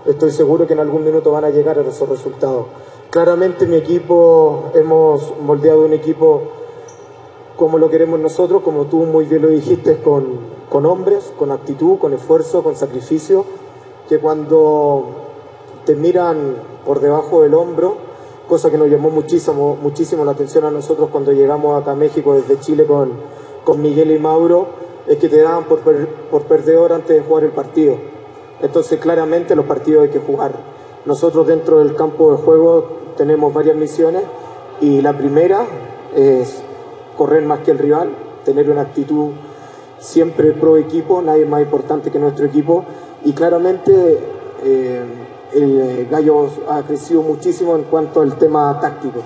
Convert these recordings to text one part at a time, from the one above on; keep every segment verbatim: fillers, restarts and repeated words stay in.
estoy seguro que en algún minuto van a llegar a esos resultados. Claramente mi equipo, hemos moldeado un equipo como lo queremos nosotros, como tú muy bien lo dijiste, con, con hombres, con actitud, con esfuerzo, con sacrificio, que cuando te miran por debajo del hombro, cosa que nos llamó muchísimo, muchísimo la atención a nosotros cuando llegamos acá a México desde Chile con, con Miguel y Mauro, es que te daban por, per, por perdedor antes de jugar el partido. Entonces claramente los partidos hay que jugar. Nosotros dentro del campo de juego tenemos varias misiones y la primera es correr más que el rival, tener una actitud siempre pro equipo, nadie más importante que nuestro equipo, y claramente eh, el Gallo ha crecido muchísimo en cuanto al tema táctico.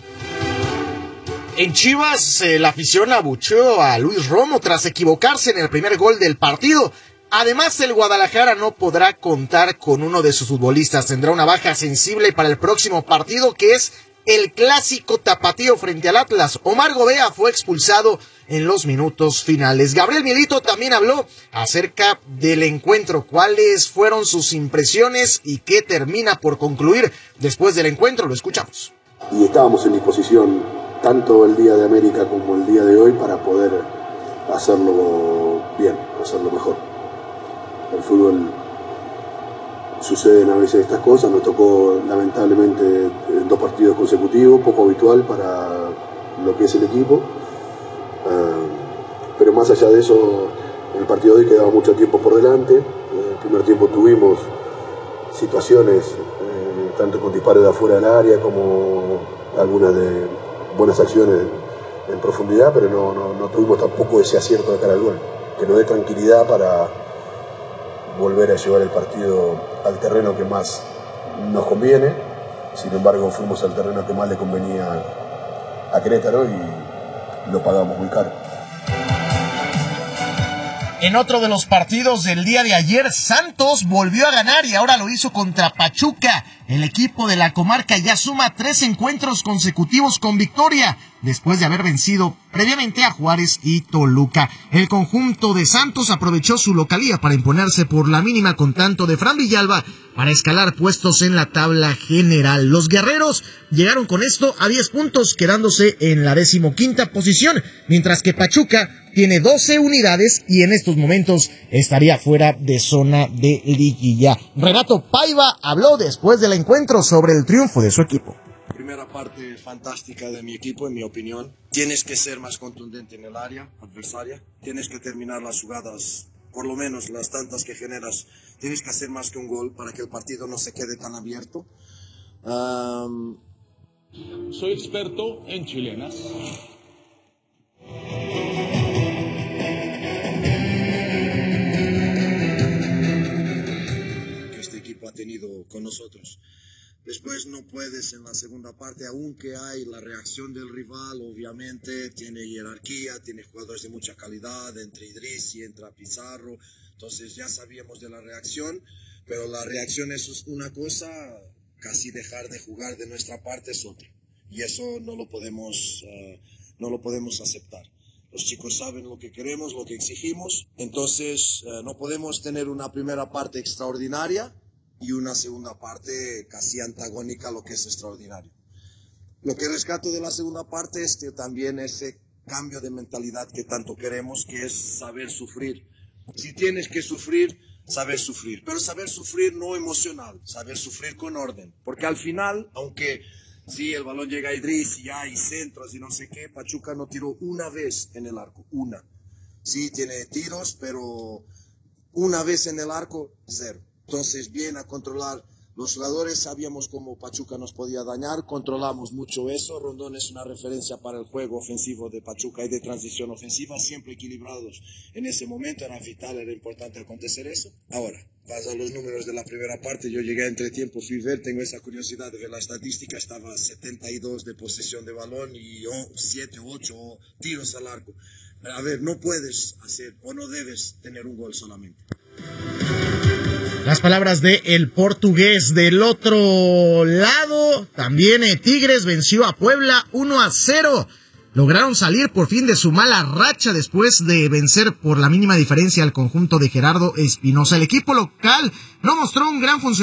En Chivas, eh, la afición abucheó a Luis Romo tras equivocarse en el primer gol del partido. Además, el Guadalajara no podrá contar con uno de sus futbolistas. Tendrá una baja sensible para el próximo partido, que es el clásico tapatío frente al Atlas. Omar Gobea fue expulsado en los minutos finales. Gabriel Milito también habló acerca del encuentro. ¿Cuáles fueron sus impresiones y qué termina por concluir después del encuentro? Lo escuchamos. Y estábamos en disposición, tanto el día de América como el día de hoy, para poder hacerlo bien, hacerlo mejor. El fútbol suceden a veces estas cosas, nos tocó lamentablemente dos partidos consecutivos, poco habitual para lo que es el equipo, uh, pero más allá de eso, en el partido de hoy quedaba mucho tiempo por delante. En el primer tiempo tuvimos situaciones, eh, tanto con disparos de afuera del área como algunas de buenas acciones en profundidad, pero no, no, no tuvimos tampoco ese acierto de cara al gol, que nos dé tranquilidad para volver a llevar el partido al terreno que más nos conviene. Sin embargo, fuimos al terreno que más le convenía a Querétaro y lo pagamos muy caro. En otro de los partidos del día de ayer, Santos volvió a ganar y ahora lo hizo contra Pachuca. El equipo de la comarca ya suma tres encuentros consecutivos con victoria, después de haber vencido previamente a Juárez y Toluca. El conjunto de Santos aprovechó su localía para imponerse por la mínima con tanto de Fran Villalba para escalar puestos en la tabla general. Los guerreros llegaron con esto a diez puntos, quedándose en la decimoquinta posición, mientras que Pachuca tiene doce unidades y en estos momentos estaría fuera de zona de liguilla. Renato Paiva habló después del encuentro sobre el triunfo de su equipo. Primera parte fantástica de mi equipo, en mi opinión. Tienes que ser más contundente en el área adversaria. Tienes que terminar las jugadas, por lo menos las tantas que generas. Tienes que hacer más que un gol para que el partido no se quede tan abierto. Um... Soy experto en chilenas. Que este equipo ha tenido con nosotros. Después no puedes en la segunda parte, aunque hay la reacción del rival, obviamente tiene jerarquía, tiene jugadores de mucha calidad, entre Idris y entra Pizarro, entonces ya sabíamos de la reacción, pero la reacción es una cosa, casi dejar de jugar de nuestra parte es otra, y eso no lo podemos, uh, no lo podemos aceptar. Los chicos saben lo que queremos, lo que exigimos, entonces uh, no podemos tener una primera parte extraordinaria y una segunda parte casi antagónica a lo que es extraordinario. Lo que rescato de la segunda parte es que también ese cambio de mentalidad que tanto queremos, que es saber sufrir. Si tienes que sufrir, saber sufrir, pero saber sufrir no emocional, saber sufrir con orden, porque al final, aunque sí, el balón llega a Idris y hay centros y no sé qué, Pachuca no tiró una vez en el arco, una. Sí, tiene tiros, pero una vez en el arco, cero. Entonces, bien a controlar los jugadores, sabíamos cómo Pachuca nos podía dañar, controlamos mucho eso. Rondón es una referencia para el juego ofensivo de Pachuca y de transición ofensiva, siempre equilibrados. En ese momento era vital, era importante acontecer eso. Ahora, vas a los números de la primera parte, yo llegué a entretiempo, fui ver, tengo esa curiosidad de ver la estadística, estaba setenta y dos de posesión de balón y siete u ocho tiros al arco. A ver, no puedes hacer o no debes tener un gol solamente. Las palabras de el portugués. Del otro lado, también eh, Tigres venció a Puebla uno a cero. Lograron salir por fin de su mala racha después de vencer por la mínima diferencia al conjunto de Gerardo Espinosa. El equipo local no mostró un gran funcionamiento